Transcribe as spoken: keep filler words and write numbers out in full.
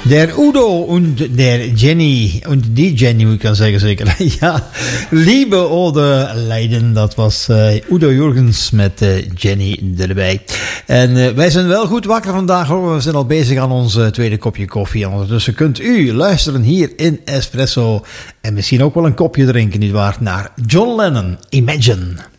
Der Udo und der Jenny, und die Jenny moet ik dan zeggen zeker. Ja, Liebe oder Leiden, dat was uh, Udo Jurgens met uh, Jenny erbij. En uh, wij zijn wel goed wakker vandaag hoor, we zijn al bezig aan ons uh, tweede kopje koffie. En ondertussen kunt u luisteren hier in Espresso en misschien ook wel een kopje drinken, nietwaar, naar John Lennon, Imagine.